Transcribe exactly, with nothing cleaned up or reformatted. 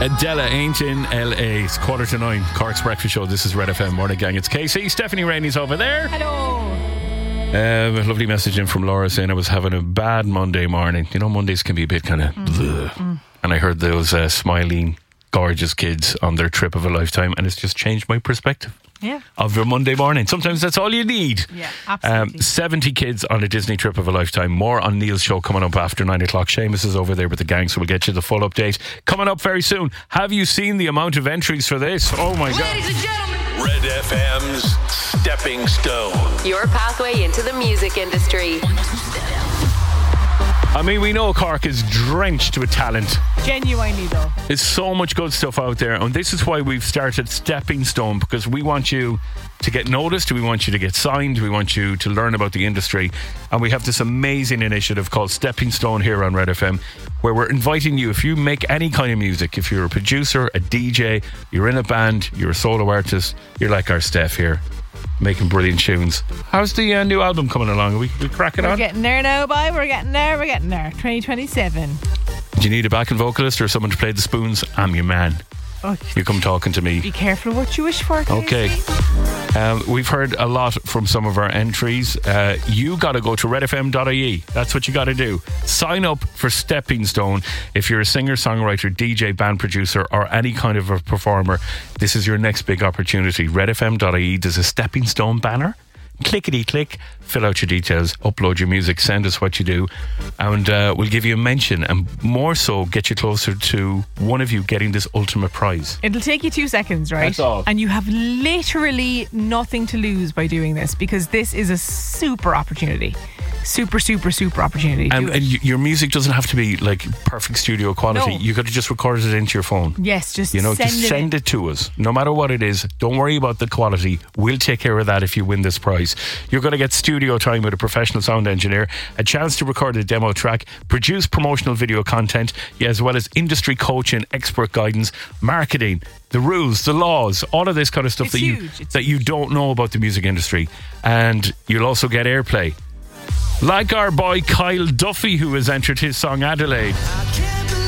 Adela ain't in L A. It's quarter to nine. Cork's Breakfast Show. This is Red F M Morning Gang. It's K C. Stephanie Rainey's over there. Hello. Um, a lovely message in from Laura saying I was having a bad Monday morning. You know, Mondays can be a bit kind of mm. mm. And I heard those uh, smiling, gorgeous kids on their trip of a lifetime, and it's just changed my perspective. Yeah. Of your Monday morning. Sometimes that's all you need. Yeah, absolutely. Um, seventy kids on a Disney trip of a lifetime. More on Neil's show coming up after nine o'clock. Seamus is over there with the gang, so we'll get you the full update. Coming up very soon. Have you seen the amount of entries for this? Oh my God. Ladies and gentlemen, Red F M's Stepping Stone. Your pathway into the music industry. I mean, we know Cork is drenched with talent. Genuinely though. There's so much good stuff out there, and this is why we've started Stepping Stone, because we want you to get noticed, we want you to get signed, we want you to learn about the industry, and we have this amazing initiative called Stepping Stone here on Red F M, where we're inviting you, if you make any kind of music, if you're a producer, a D J, you're in a band, you're a solo artist, you're like our Steph here, making brilliant tunes. How's the uh, new album coming along? Are we, we cracking we're on? We're getting there now, boy. We're getting there. We're getting there. twenty twenty-seven. Do you need a backing vocalist or someone to play the spoons? I'm your man. Oh, you come talking to me. Be careful what you wish for. Okay. Um, we've heard a lot from some of our entries. Uh, you got to go to red f m dot I E. That's what you got to do. Sign up for Stepping Stone. If you're a singer, songwriter, D J, band producer, or any kind of a performer, this is your next big opportunity. red f m dot I E. There's a Stepping Stone banner. Clickety click, fill out your details, upload your music, send us what you do, and uh, we'll give you a mention, and more so get you closer to one of you getting this ultimate prize. It'll take you two seconds, right? That's all. And you have literally nothing to lose by doing this, because this is a super opportunity. Super, super, super opportunity. And, and your music doesn't have to be like perfect studio quality. No. You got to just record it into your phone. Yes, just you know, send, just it, send it to us. No matter what it is, don't worry about the quality. We'll take care of that if you win this prize. You're going to get studio time with a professional sound engineer, a chance to record a demo track, produce promotional video content, yeah, as well as industry coaching, expert guidance, marketing, the rules, the laws, all of this kind of stuff it's that huge. you it's that you don't know about the music industry. And you'll also get airplay. Like our boy Kyle Duffy, who has entered his song Adelaide.